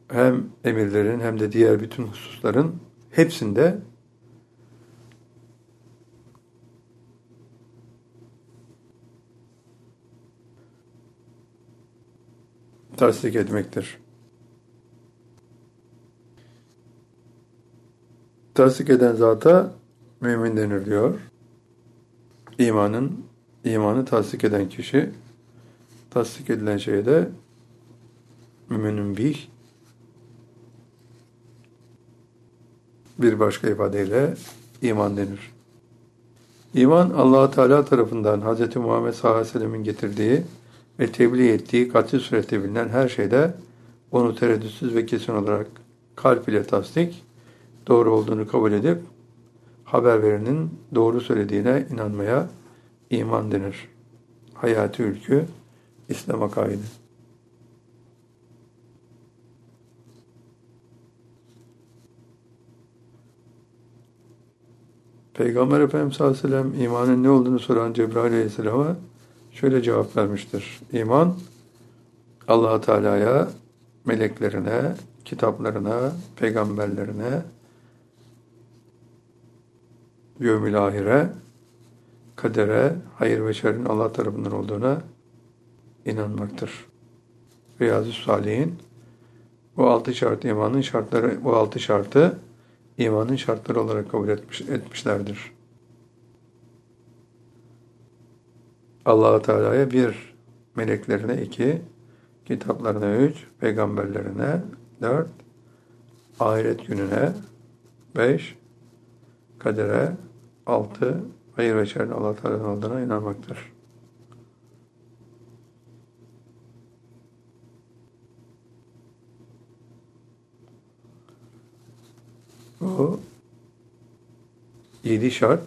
hem emirlerin hem de diğer bütün hususların hepsinde tasdik etmektir. Tasdik eden zata mümin denir diyor. İmanı tasdik eden kişi, tasdik edilen şeye de müminin bir başka ifadeyle iman denir. İman, Allah Teala tarafından Hz. Muhammed sallallahu aleyhi ve sellem'in getirdiği ve tebliğ ettiği kat'i surette bilinen her şeyde onu tereddütsüz ve kesin olarak kalp ile tasdik, doğru olduğunu kabul edip haber verenin doğru söylediğine inanmaya iman denir. Hayati ülkü, İslam akaidi. Peygamber Efendimiz sallallahu aleyhi ve sellem imanın ne olduğunu soran Cebrail aleyhisselama şöyle cevap vermiştir. İman, Allah Teala'ya, meleklerine, kitaplarına, peygamberlerine, yevmil ahire, kadere, hayır ve şerrin Allah tarafından olduğuna inanmaktır. Riyazu Salihin bu altı şartı imanın şartları olarak kabul etmişlerdir. Allah Teala'ya 1, meleklerine 2, kitaplarına 3, peygamberlerine 4, ahiret gününe 5, kadere 6, hayır ve şerrin Allah Teala'nın olduğuna inanmaktır. Bu 7 şart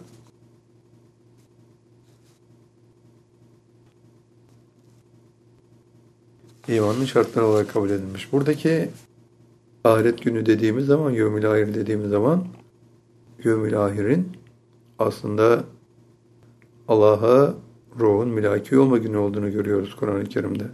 imanın şartları olarak kabul edilmiş. Buradaki ahiret günü dediğimiz zaman, yevmil ahir dediğimiz zaman, yevmil ahirin aslında Allah'a ruhun mülaki olma günü olduğunu görüyoruz Kur'an-ı Kerim'de.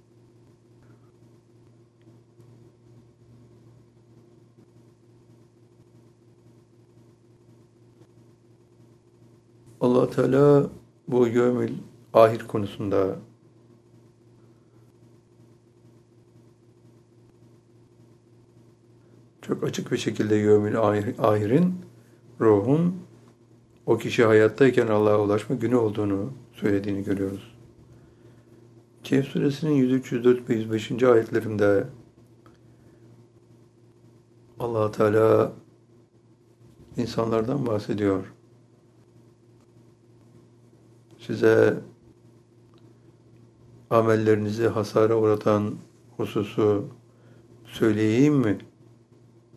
Allah Teala bu yevmil ahir konusunda çok açık bir şekilde yevmil ahirin ruhun o kişi hayattayken Allah'a ulaşma günü olduğunu söylediğini görüyoruz. Kehf suresinin 103, 104 ve 105. ayetlerinde Allah Teala insanlardan bahsediyor. Size amellerinizi hasara uğratan hususu söyleyeyim mi?